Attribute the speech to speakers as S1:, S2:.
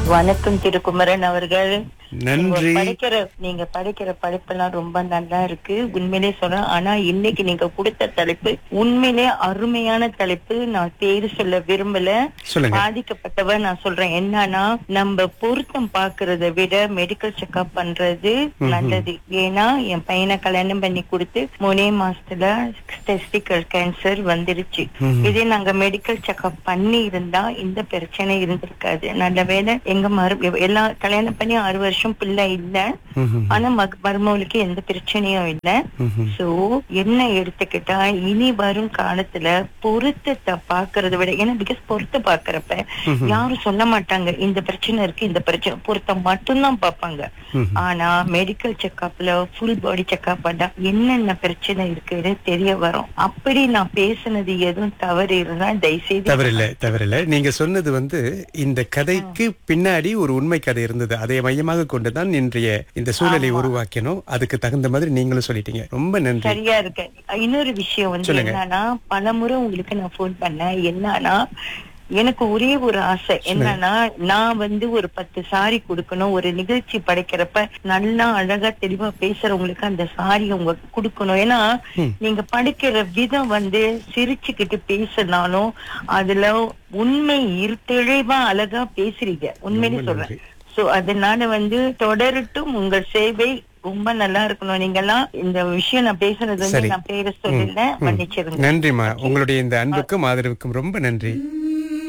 S1: வணக்கம் திருக்குமரன் அவர்கள்.
S2: நன்றி.
S1: நீங்க படிக்கிற படிப்பெல்லாம் ரொம்ப நல்லா இருக்கு, உண்மையிலே சொல்றேன். ஆனா இன்னைக்கு நீங்க கொடுத்த தலைப்பு உண்மையிலே அருமையான தலைப்பு. நான் பேரு சொல்ல விரும்பல,
S2: சொல்லுங்க.
S1: பாதிக்கப்பட்டவ நான் சொல்றேன். என்னன்னா, நம்ம பொருத்தம் பாக்குறத விட மெடிக்கல் செக்அப் பண்றது நல்லது. ஏன்னா என் பையனை கல்யாணம் பண்ணி கொடுத்து 3 மாசத்துல டெஸ்டிக்கல் கேன்சர் வந்துருச்சு. இதே நாங்க மெடிக்கல் செக்அப் பண்ணி இருந்தா இந்த பிரச்சனை இருந்திருக்காது. நல்ல வேளை எங்க எல்லாம் கல்யாணம் பண்ணி 6 வருஷம் பிள்ளை இல்ல, ஆனா மருமகளுக்கு எந்த பிரச்சனையும் இல்ல. சோ என்ன எடுத்துக்கிட்டா, இனி வரும் காலத்துல பொருத்தத்தை பாக்குறத விட, ஏன்னா பிகாஸ் பொருத்த பாக்குறப்ப யாரும் சொல்ல மாட்டாங்க இந்த பிரச்சனை இருக்கு, இந்த பிரச்சனை, பொருத்தம் மட்டும்தான் பாப்பாங்க. ஆனா மெடிக்கல் செக்அப்ல ஃபுல் பாடி செக்அப் பண்ணா என்னென்ன பிரச்சனை இருக்குன்னு தெரிய வரும். அப்படி நான் பேசுனது எதுவும் தவறு இருந்தா தயவுசெய்து.
S2: தவறில்லை. நீங்க சொன்னது இந்த கதைக்கு பின்னாடி ஒரு உண்மை கதை இருந்தது. அதை மையமாக கொண்டுதான் இன்றைய இந்த சூழலை உருவாக்கணும். அதுக்கு தகுந்த மாதிரி நீங்களும் சொல்லிட்டீங்க. ரொம்ப நன்றி.
S1: சரியா இருக்கு. இன்னொரு விஷயம் என்னன்னா, பலமுறை உங்களுக்கு நான் போன் பண்ணேன். என்னன்னா, எனக்கு ஒரே ஒரு ஆசை என்னன்னா, நான் ஒரு 10 சாரி கொடுக்கணும். ஒரு நிகழ்ச்சி படைக்கிறப்ப நல்லா அழகா தெளிவா பேசுறவங்களுக்கு அந்த சாரி உங்க கொடுக்கணும். ஏன்னா நீங்க படிக்கிற விதம் சிரிச்சுக்கிட்டு பேசினாலும் அதுல உண்மை தெளிவா அழகா பேசுறீங்க, உண்மையிலே சொல்றேன். சோ அதனால தொடரட்டும் உங்கள் சேவை, ரொம்ப நல்லா இருக்கணும். நீங்கெல்லாம் இந்த விஷயம் நான் பேசுறது நான் பேர சொல்லல, மன்னிச்சிருங்க.
S2: நன்றிமா, உங்களுடைய இந்த அன்புக்கும் ஆதரவுக்கும் ரொம்ப நன்றி.